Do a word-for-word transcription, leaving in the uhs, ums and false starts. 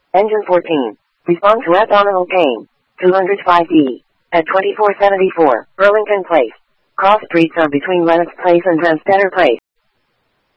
Engine fourteen. Respond to abdominal pain. two oh five D. At twenty-four seventy-four, Burlington Place. Cross streets are between Lennox Place and Transtetter Place.